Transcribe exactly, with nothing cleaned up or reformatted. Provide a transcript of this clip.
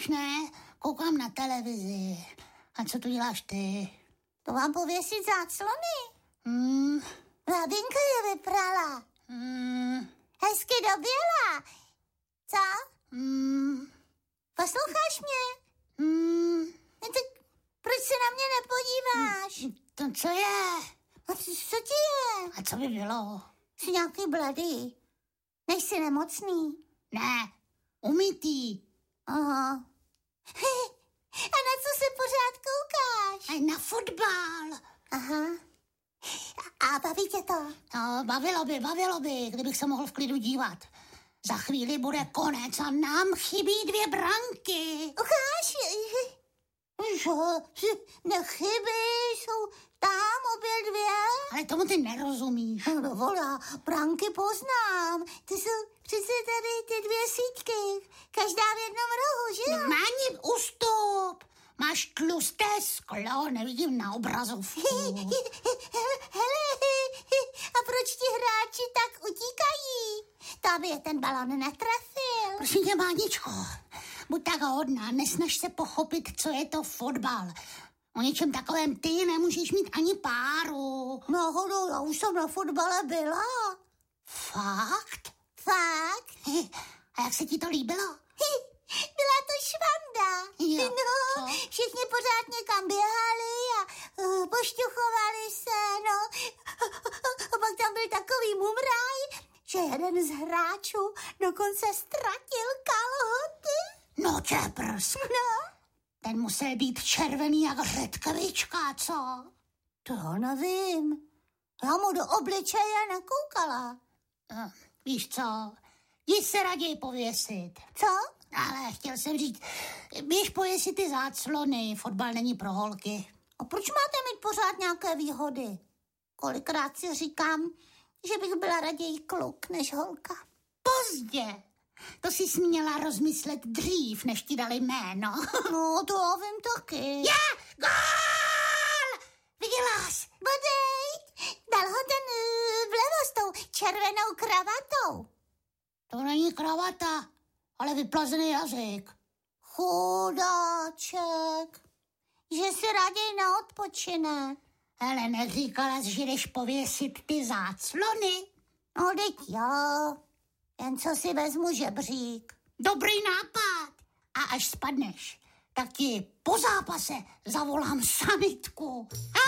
nic, ne? Koukám na televizi. A co tu děláš ty? To mám pověsit záclony. Hmm. Babinka je vyprala. Hmm. Hezky doběla. Co? Hmm. Posloucháš mě? Hmm. No tak proč se na mě nepodíváš? To co je? A co, co ti je? A co by bylo? Jsi nějaký bledý. Nejsi nemocný. Ne, umytý. Aha. A na co se pořád koukáš? A na fotbal. Aha. A baví tě to? No, bavilo by, bavilo by, kdybych se mohl v klidu dívat. Za chvíli bude konec a nám chybí dvě branky. Ukáž. Že nechybí, jsou tam obě dvě. Ale tomu ty nerozumíš. No volá, branky poznám. Ty jsou přece tady ty dvě síťky. Každá v jednom rohu, že jo? Máni, ustup. Máš tlusté sklo, nevidím na obrazovku. Hele, a proč ti hráči tak utíkají? Tam je ten balon netrefil. Prosím tě, Máničko, buď tak hodná, nesnaž se pochopit, co je to fotbal. O něčem takovém ty nemůžeš mít ani páru. Náhodou, já už jsem na fotbale byla. Fakt? Fakt? A jak se ti to líbilo? Byla to švanda. Jo, no, co? všichni pořád někam běhali a uh, pošťuchovali se, no. A pak tam byl takový mumraj, že jeden z hráčů dokonce ztratil kalhoty. No tě prsk. No. Ten musel být červený jak řetkvička, co? To nevím. Já mu do obličeje nekoukala. Uh, víš co? Jdi se raději pověsit. Co? Ale chtěl jsem říct, běž pověsit ty záclony, fotbal není pro holky. A proč máte mít pořád nějaké výhody? Kolikrát si říkám, že bych byla raději kluk než holka. Pozdě. To jsi směla rozmyslet dřív, než ti dali jméno. No, to já vím taky. Já! Gól! Viděla jsi? Bodej, dal ho ten uh, vlevo s tou červenou kravatou. To není kravata, ale vyplazený jazyk. Chudáček, že si raději neodpočine. Ale neříkala jsi, že jdeš pověsit ty záclony? No, teď jo, jen co si vezmu žebřík. Dobrý nápad. A až spadneš, tak ti po zápase zavolám sanitku.